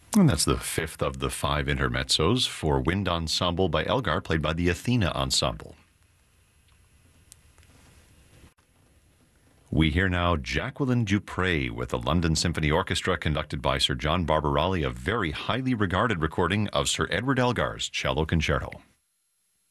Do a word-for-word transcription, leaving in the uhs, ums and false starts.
And that's the fifth of the five intermezzos for Wind Ensemble by Elgar, played by the Athena Ensemble. We hear now Jacqueline du Pré with the London Symphony Orchestra, conducted by Sir John Barbarali, a very highly regarded recording of Sir Edward Elgar's Cello Concerto.